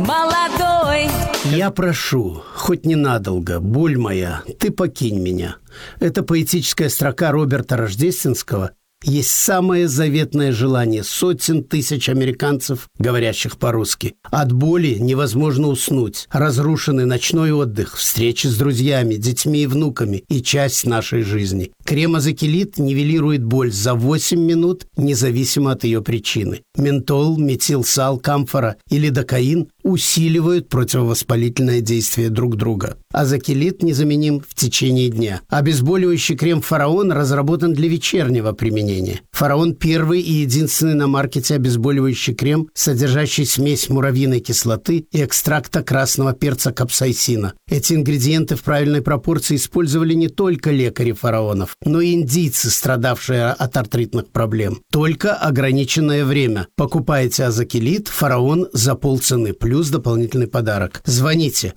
молодой. Я прошу, хоть ненадолго, боль моя, ты покинь меня. Это поэтическая строка Роберта Рождественского есть самое заветное желание сотен тысяч американцев, говорящих по-русски. От боли невозможно уснуть. Разрушенный ночной отдых, встречи с друзьями, детьми и внуками и часть нашей жизни. Крем Азакелит нивелирует боль за 8 минут, независимо от ее причины. Ментол, метилсал, камфора и лидокаин усиливают противовоспалительное действие друг друга. Азакелит незаменим в течение дня. Обезболивающий крем «Фараон» разработан для вечернего применения. «Фараон» – первый и единственный на маркете обезболивающий крем, содержащий смесь муравьиной кислоты и экстракта красного перца капсаицина. Эти ингредиенты в правильной пропорции использовали не только лекари фараонов, но и индийцы, страдавшие от артритных проблем. Только ограниченное время. Покупайте Азакелит «Фараон» за полцены, плюс дополнительный подарок. Звоните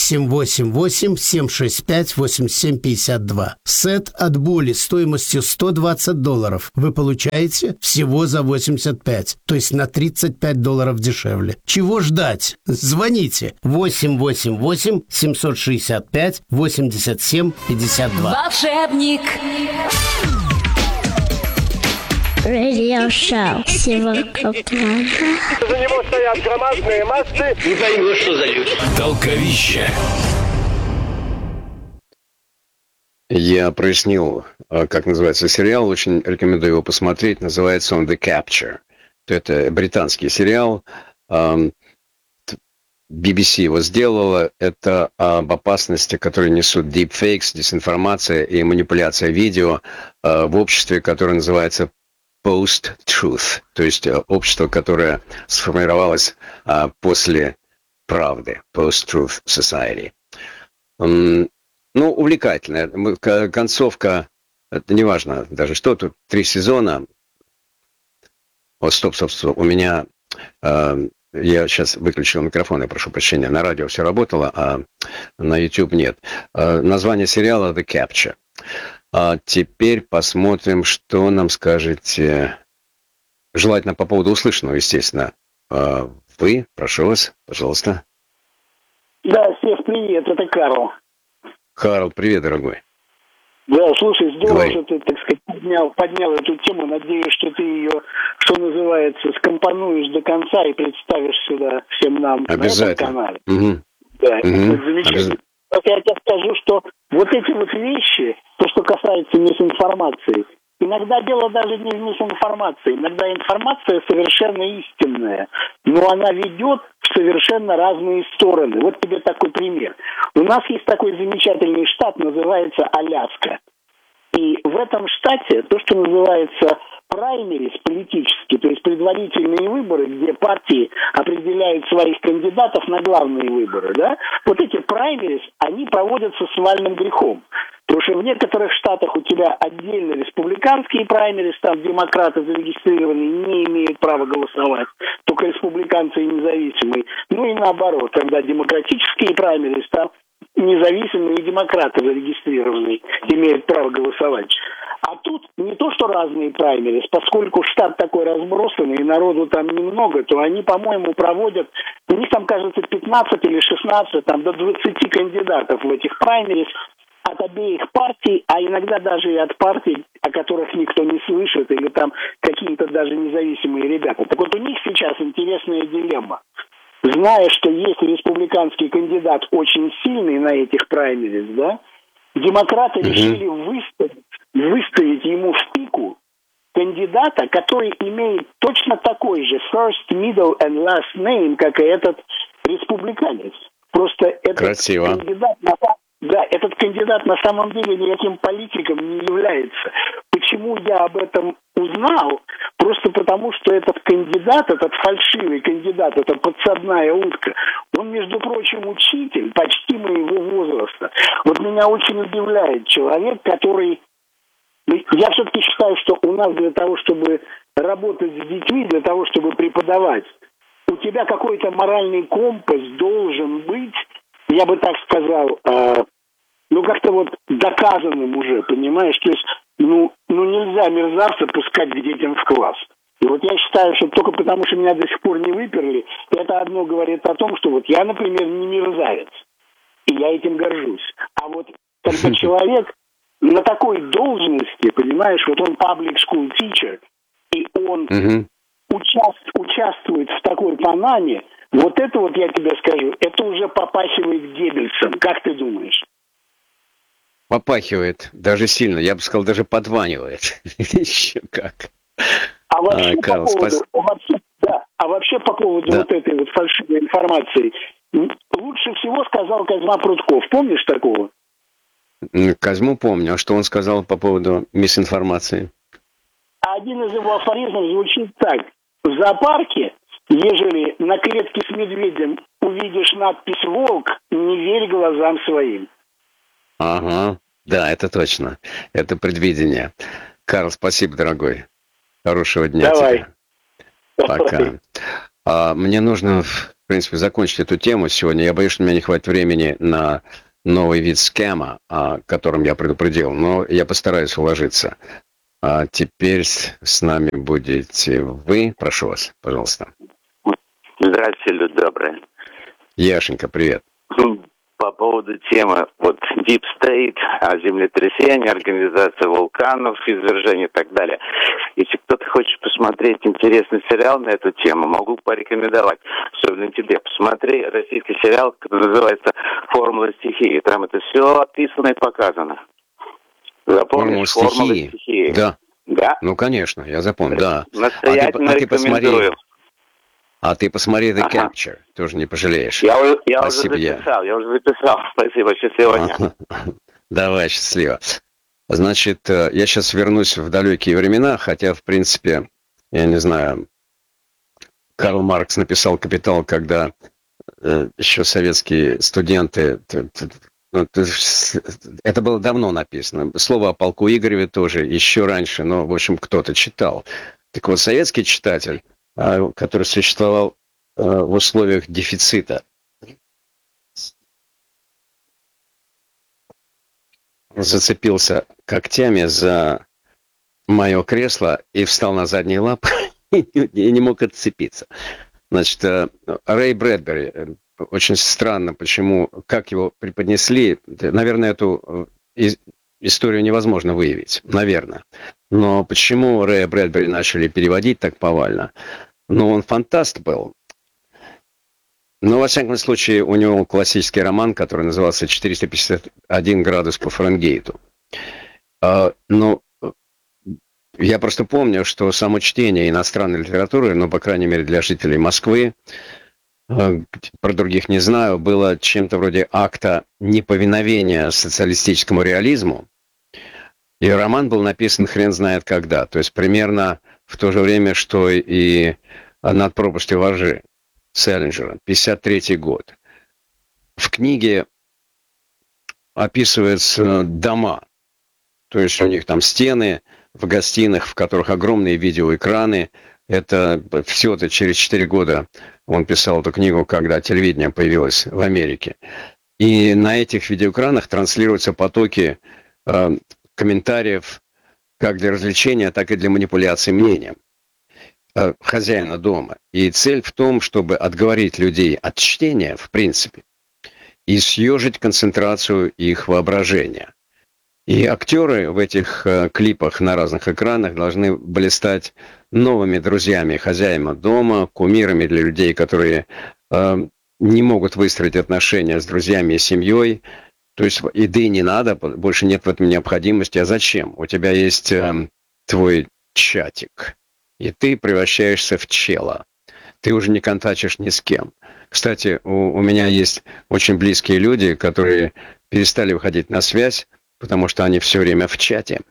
888-765-8752. Сет от боли стоимостью $120 вы получаете всего за 85, то есть на $35 дешевле. Чего ждать? Звоните 888-765-8752. Волшебник. Радиошоу. Сегодня За него стоят громадные массы. Не поймешь, что за люди. Толковище. Я прояснил, как называется сериал. Очень рекомендую его посмотреть. Называется он «The Capture». Это британский сериал. BBC его сделала. Это об опасности, которые несут deepfakes, дезинформация и манипуляция видео в обществе, которое называется post-truth. То есть общество, которое сформировалось после правды. Post-truth society. Ну, увлекательная. Концовка, это не важно даже что, тут 3 сезона. О, стоп, у меня... я сейчас выключил микрофон, я прошу прощения. На радио все работало, а на YouTube нет. Название сериала «The Capture». Теперь посмотрим, что нам скажете. Желательно по поводу услышанного, естественно. Вы, прошу вас, пожалуйста. Да, всех привет, это Карл. Карл, привет, дорогой. Да, слушай, здорово, Говори. что ты, так сказать, поднял эту тему. Надеюсь, что ты ее, что называется, скомпонуешь до конца и представишь сюда всем нам на этом канале. Угу. Да, это замечательно. Так я тебе скажу, что вот эти вот вещи, то, что касается мисинформации, иногда дело даже не в мисинформации, иногда информация совершенно истинная, но она ведет в совершенно разные стороны. Вот тебе такой пример. У нас есть такой замечательный штат, называется Аляска. И в этом штате то, что называется праймерис политические, то есть предварительные выборы, где партии определяют своих кандидатов на главные выборы, да, вот эти праймерис, они проводятся с вальным грехом. Потому что в некоторых штатах у тебя отдельно республиканские праймерис, там демократы зарегистрированные не имеют права голосовать, только республиканцы и независимые. Ну и наоборот, когда демократические праймерис, там независимые и демократы зарегистрированные имеют право голосовать. А тут не то, что разные праймерис, поскольку штат такой разбросанный, и народу там немного, то они, по-моему, проводят, у них там, кажется, 15 или 16, там до 20 кандидатов в этих праймерис от обеих партий, а иногда даже и от партий, о которых никто не слышит, или там какие-то даже независимые ребята. Так вот, у них сейчас интересная дилемма. Зная, что есть республиканский кандидат очень сильный на этих праймерис, да, демократы решили выставить ему в пику кандидата, который имеет точно такой же first, middle and last name, как и этот республиканец. Просто этот кандидат, этот кандидат на самом деле никаким политиком не является. Почему я об этом узнал? Просто потому, что этот кандидат, этот фальшивый кандидат, эта подсадная утка, он, между прочим, учитель почти моего возраста. Вот меня очень удивляет человек, который... Я все-таки считаю, что у нас для того, чтобы работать с детьми, для того, чтобы преподавать, у тебя какой-то моральный компас должен быть, я бы так сказал, как-то вот доказанным уже, понимаешь? То есть, нельзя мерзавца пускать к детям в класс. И вот я считаю, что только потому, что меня до сих пор не выперли, это одно говорит о том, что вот я, например, не мерзавец. И я этим горжусь. А вот когда человек на такой должности, понимаешь, вот он public school teacher, и он участвует в такой панаме, вот это вот, я тебе скажу, это уже попахивает Геббельсом. Как ты думаешь? Попахивает, даже сильно, я бы сказал, даже подванивает. Еще как. А вообще, по поводу вот этой вот фальшивой информации, лучше всего сказал Козьма Прутков. Помнишь такого? Козьму помню. А что он сказал по поводу мисинформации? Один из его афоризмов звучит так. В зоопарке, ежели на клетке с медведем увидишь надпись «Волк», не верь глазам своим. Ага, да, это точно. Это предвидение. Карл, спасибо, дорогой. Хорошего дня тебе. Пока. Мне нужно, в принципе, закончить эту тему сегодня. Я боюсь, что у меня не хватит времени на новый вид скама, о котором я предупредил, но я постараюсь уложиться. А теперь с нами будете вы. Прошу вас, пожалуйста. Здравствуйте, люди добрые. Яшенька, привет. По поводу темы вот Deep State, землетрясения, организация вулканов, извержений и так далее. Если кто-то хочет посмотреть интересный сериал на эту тему, могу порекомендовать, особенно тебе. Посмотри российский сериал, который называется «Формула стихии». Там это все описано и показано. Запомнишь? Формула стихии? Да. Да? Ну, конечно, я запомнил, да. Настоятельно рекомендую. Ты посмотри The Capture, тоже не пожалеешь. Я уже записал. Спасибо, счастливо дня. Давай, счастливо. Значит, я сейчас вернусь в далекие времена, хотя, в принципе, я не знаю, Карл Маркс написал «Капитал», когда еще советские студенты... Это было давно написано. Слово о полку Игореве тоже еще раньше, но, в общем, кто-то читал. Так вот, советский читатель, который существовал в условиях дефицита, зацепился когтями за мое кресло и встал на задние лапы и не мог отцепиться. Значит, Рэй Брэдбери, очень странно, как его преподнесли. Наверное, эту историю невозможно выявить, наверное. Но почему Рэя Брэдбери начали переводить так повально? Ну, он фантаст был. Но, во всяком случае, у него классический роман, который назывался «451 градус по Фаренгейту». Но я просто помню, что само чтение иностранной литературы, ну, по крайней мере, для жителей Москвы, про других не знаю, было чем-то вроде акта неповиновения социалистическому реализму. И роман был написан хрен знает когда. То есть примерно в то же время, что и «Над пропастью во ржи» Селлинджера, 1953 год. В книге описываются дома. То есть у них там стены в гостиных, в которых огромные видеоэкраны. Это все-то через 4 года он писал эту книгу, когда телевидение появилось в Америке. И на этих видеоэкранах транслируются потоки комментариев как для развлечения, так и для манипуляции мнением хозяина дома. И цель в том, чтобы отговорить людей от чтения, в принципе, и съежить концентрацию их воображения. И актеры в этих клипах на разных экранах должны блистать новыми друзьями хозяина дома, кумирами для людей, которые не могут выстроить отношения с друзьями и семьей. То есть еды не надо, больше нет в этом необходимости. А зачем? У тебя есть твой чатик, и ты превращаешься в чела. Ты уже не контачишь ни с кем. Кстати, у меня есть очень близкие люди, которые перестали выходить на связь, потому что они все время в чате.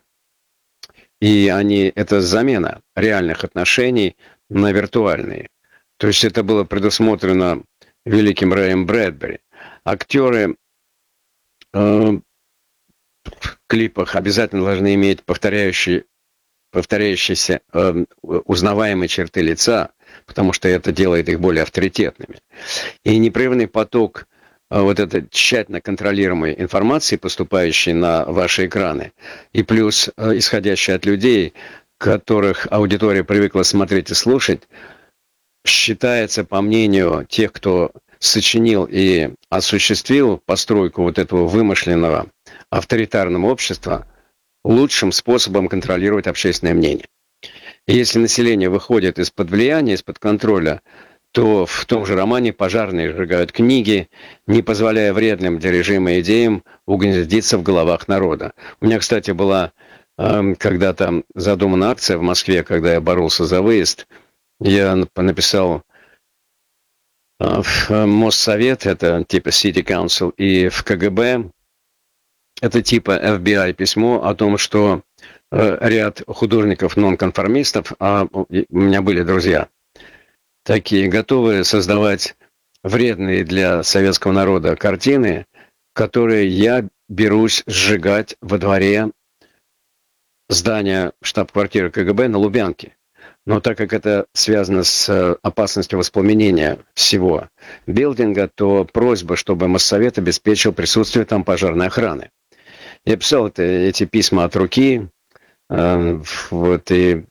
И это замена реальных отношений на виртуальные. То есть это было предусмотрено великим Рэем Брэдбери. Актеры в клипах обязательно должны иметь повторяющиеся узнаваемые черты лица, потому что это делает их более авторитетными. И непрерывный поток вот этой тщательно контролируемой информации, поступающей на ваши экраны, и плюс исходящей от людей, которых аудитория привыкла смотреть и слушать, считается, по мнению тех, кто сочинил и осуществил постройку вот этого вымышленного авторитарного общества, лучшим способом контролировать общественное мнение. И если население выходит из-под влияния, из-под контроля, то в том же романе пожарные сжигают книги, не позволяя вредным для режима идеям угнездиться в головах народа. У меня, кстати, была когда-то задумана акция в Москве, когда я боролся за выезд. Я написал в Моссовет, это типа City Council, и в КГБ, это типа FBI письмо о том, что ряд художников-нонконформистов, а у меня были друзья, такие готовые создавать вредные для советского народа картины, которые я берусь сжигать во дворе здания штаб-квартиры КГБ на Лубянке. Но так как это связано с опасностью воспламенения всего билдинга, то просьба, чтобы Моссовет обеспечил присутствие там пожарной охраны. Я писал эти письма от руки, вот, и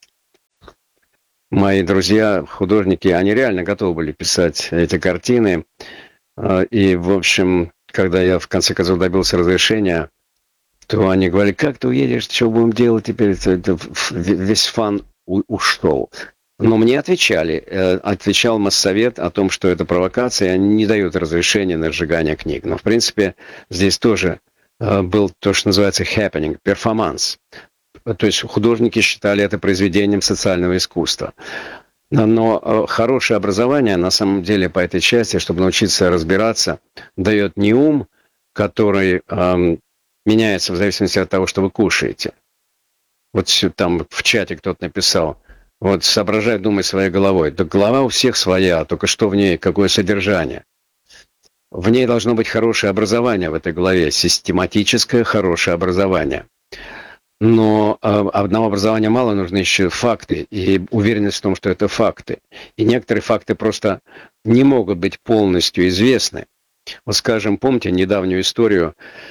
мои друзья, художники, они реально готовы были писать эти картины. И, в общем, когда я в конце концов добился разрешения, то они говорили: как ты уедешь, что будем делать теперь? Весь фан ушел. Но мне отвечал Моссовет о том, что это провокация, они не дают разрешения на сжигание книг. Но, в принципе, здесь тоже был то, что называется happening, перформанс. То есть художники считали это произведением социального искусства. Но хорошее образование, на самом деле, по этой части, чтобы научиться разбираться, дает не ум, который меняется в зависимости от того, что вы кушаете. Вот там в чате кто-то написал: вот соображай, думай своей головой. Да голова у всех своя, только что в ней, какое содержание. В ней должно быть хорошее образование в этой голове, систематическое хорошее образование. Но одного образования мало, нужны еще факты и уверенность в том, что это факты. И некоторые факты просто не могут быть полностью известны. Вот, скажем, помните недавнюю историю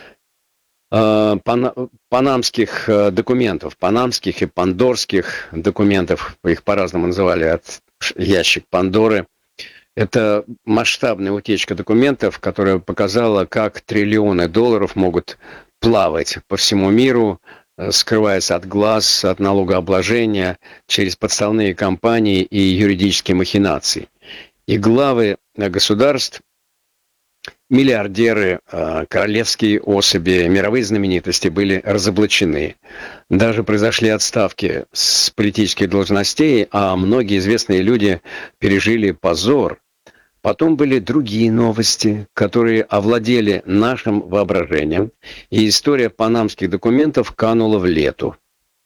панамских документов, панамских и пандорских документов, их по-разному называли, от ящик Пандоры. Это масштабная утечка документов, которая показала, как триллионы долларов могут плавать по всему миру, скрываясь от глаз, от налогообложения, через подставные компании и юридические махинации. И главы государств, миллиардеры, королевские особи, мировые знаменитости были разоблачены. Даже произошли отставки с политических должностей, а многие известные люди пережили позор. Потом были другие новости, которые овладели нашим воображением, и история панамских документов канула в лету.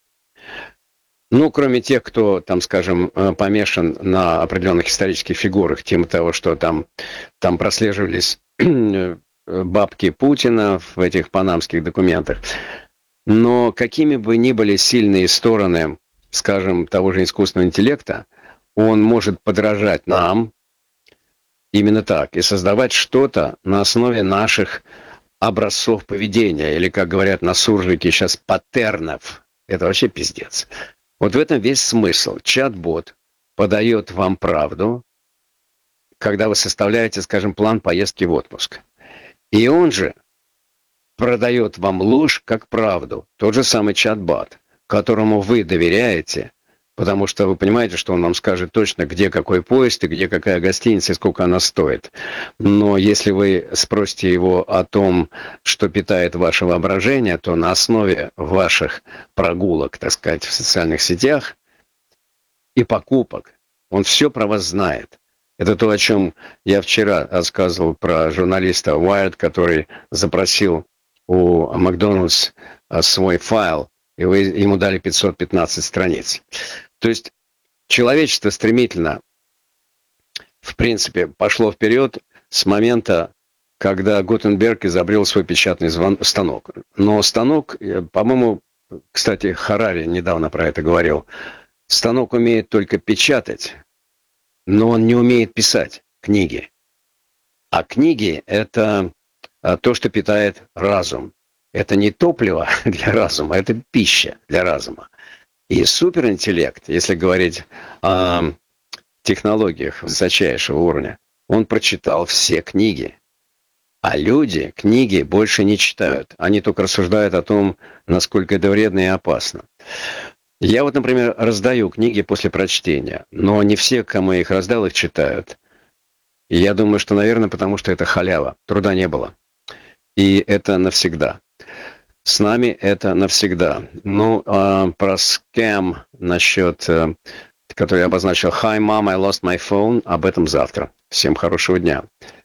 Ну, кроме тех, кто, там, скажем, помешан на определенных исторических фигурах, тем того, что там прослеживались бабки Путина в этих панамских документах. Но какими бы ни были сильные стороны, скажем, того же искусственного интеллекта, он может подражать нам именно так и создавать что-то на основе наших образцов поведения, или, как говорят на суржике сейчас, паттернов. Это вообще пиздец. Вот в этом весь смысл. Чат-бот подает вам правду, когда вы составляете, скажем, план поездки в отпуск. И он же продает вам ложь как правду. Тот же самый чат-бот, которому вы доверяете, потому что вы понимаете, что он вам скажет точно, где какой поезд и где какая гостиница и сколько она стоит. Но если вы спросите его о том, что питает ваше воображение, то на основе ваших прогулок, так сказать, в социальных сетях и покупок, он все про вас знает. Это то, о чем я вчера рассказывал про журналиста Wired, который запросил у Макдональдс свой файл, и вы ему дали 515 страниц. То есть человечество стремительно, в принципе, пошло вперед с момента, когда Гутенберг изобрел свой печатный станок. Но станок, по-моему, кстати, Харари недавно про это говорил, станок умеет только печатать, но он не умеет писать книги. А книги — это то, что питает разум. Это не топливо для разума, это пища для разума. И суперинтеллект, если говорить о технологиях высочайшего уровня, он прочитал все книги. А люди книги больше не читают. Они только рассуждают о том, насколько это вредно и опасно. Я вот, например, раздаю книги после прочтения, но не все, кому я их раздал, их читают. И я думаю, что, наверное, потому что это халява. Труда не было. И это навсегда. С нами это навсегда. Ну, про скэм насчет, который я обозначил «Hi, mom, I lost my phone», об этом завтра. Всем хорошего дня.